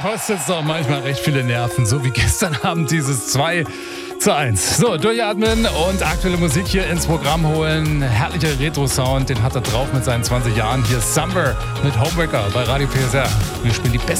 kostet es doch manchmal recht viele Nerven, so wie gestern Abend dieses 2:1. So, durchatmen und aktuelle Musik hier ins Programm holen. Herrlicher Retro-Sound, den hat er drauf mit seinen 20 Jahren. Hier ist Summer mit Homewrecker bei Radio PSR. Wir spielen die besten